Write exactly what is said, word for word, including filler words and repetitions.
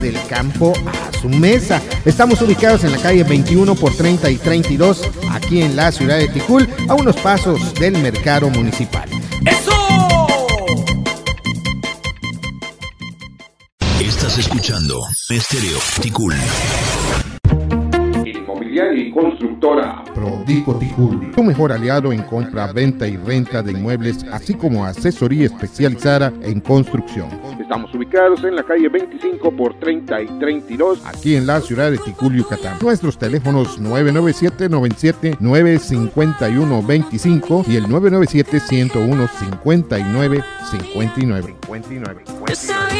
del campo a su mesa. Estamos ubicados en la calle veintiuno por treinta y treinta y dos, aquí en la ciudad de Ticul, a unos pasos del mercado municipal. ¡Eso! Estás escuchando Estéreo Ticul. Inmobiliaria y constructora Prodico Ticul, tu mejor aliado en compra, venta y renta de inmuebles, así como asesoría especializada en construcción. Estamos ubicados en la calle veinticinco por treinta y treinta y dos, aquí en la ciudad de Ticul, Yucatán. Nuestros teléfonos nueve nueve siete, noventa y siete, nueve cinco uno, veinticinco y el nueve nueve siete, ciento uno, cincuenta y nueve cincuenta y nueve.